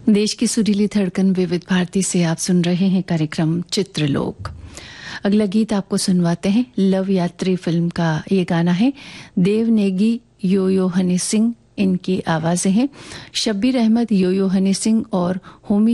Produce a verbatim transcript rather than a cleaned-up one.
देश की सुरीली धड़कन विविध भारती से आप सुन रहे हैं कार्यक्रम चित्रलोक। अगला गीत आपको सुनवाते हैं। लव यात्री फिल्म का ये गाना है। देव नेगी, यो यो हनी सिंह इनकी आवाजें हैं। शब्बीर अहमद, यो यो हनी सिंह और होमी